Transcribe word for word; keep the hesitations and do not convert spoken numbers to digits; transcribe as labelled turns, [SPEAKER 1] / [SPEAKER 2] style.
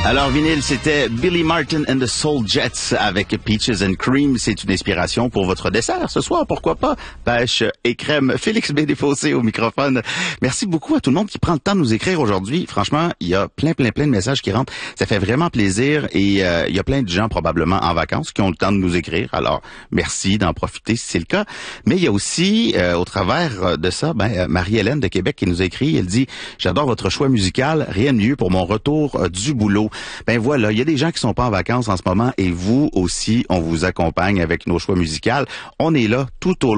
[SPEAKER 1] Alors, vinyle, c'était Billy Martin and the Soul Jets avec Peaches and Cream. C'est une inspiration pour votre dessert ce soir, pourquoi pas? Pêche et crème. Félix B. Desfossés au microphone. Merci beaucoup à tout le monde qui prend le temps de nous écrire aujourd'hui. Franchement, il y a plein, plein, plein de messages qui rentrent. Ça fait vraiment plaisir et euh, il y a plein de gens probablement en vacances qui ont le temps de nous écrire. Alors, merci d'en profiter si c'est le cas. Mais il y a aussi, euh, au travers de ça, ben, Marie-Hélène de Québec qui nous écrit. Elle dit « J'adore votre choix musical. Rien de mieux pour mon retour euh, du boulot. » Ben voilà, il y a des gens qui sont pas en vacances en ce moment et vous aussi, on vous accompagne avec nos choix musicaux. On est là tout au long.